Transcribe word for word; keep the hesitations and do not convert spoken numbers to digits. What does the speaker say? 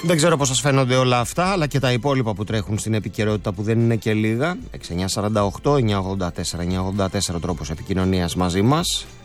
Δεν ξέρω πώς σας φαίνονται όλα αυτά, αλλά και τα υπόλοιπα που τρέχουν στην επικαιρότητα που δεν είναι και λίγα. έξι εννιά σαράντα οκτώ εννιά ογδόντα τέσσερα εννιά ογδόντα τέσσερα τρόπος επικοινωνίας μαζί μας.